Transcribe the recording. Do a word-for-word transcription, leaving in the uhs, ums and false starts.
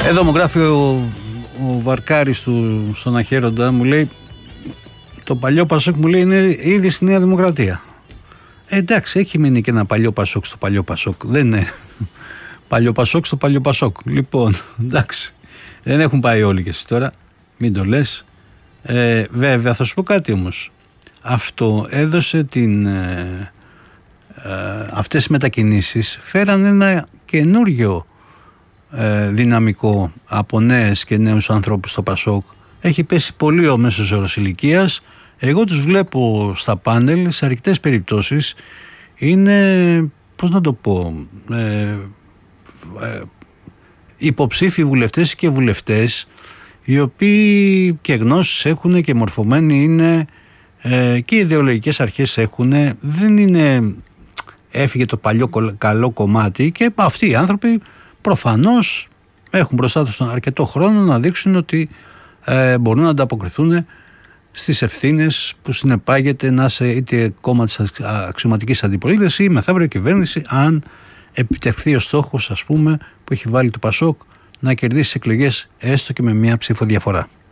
Εδώ μου γράφει ο, ο Βαρκάρης του, στον Αχέροντα, μου λέει το παλιό Πασόκ, μου λέει, είναι ήδη στη Νέα Δημοκρατία. Ε, εντάξει, έχει μείνει και ένα παλιό Πασόκ στο παλιό Πασόκ. Δεν είναι παλιό Πασόκ στο παλιό Πασόκ. Λοιπόν, εντάξει, δεν έχουν πάει όλοι και εσύ τώρα, μην το λες. Ε, βέβαια, θα σου πω κάτι όμως. Αυτό έδωσε την... Ε, ε, αυτές οι μετακινήσεις φέραν ένα καινούργιο ε, δυναμικό από νέες και νέους ανθρώπους στο Πασόκ. Έχει πέσει πολύ ο μέσος όρος ηλικίας. Εγώ τους βλέπω στα πάνελ, σε αρκετές περιπτώσεις είναι, πώς να το πω, ε, ε, υποψήφιοι βουλευτές και βουλευτές οι οποίοι και γνώσεις έχουν και μορφωμένοι είναι ε, και ιδεολογικές αρχές έχουν. Δεν είναι, έφυγε το παλιό καλό κομμάτι και αυτοί οι άνθρωποι προφανώς έχουν μπροστά τους αρκετό χρόνο να δείξουν ότι ε, μπορούν να ανταποκριθούν στις ευθύνες που συνεπάγεται να είσαι είτε κόμμα της αξιωματικής αντιπολίτευσης ή μεθαύριο κυβέρνηση, αν επιτευχθεί ο στόχος, ας πούμε, που έχει βάλει το Πασόκ, να κερδίσει εκλογές έστω και με μία ψήφο διαφορά.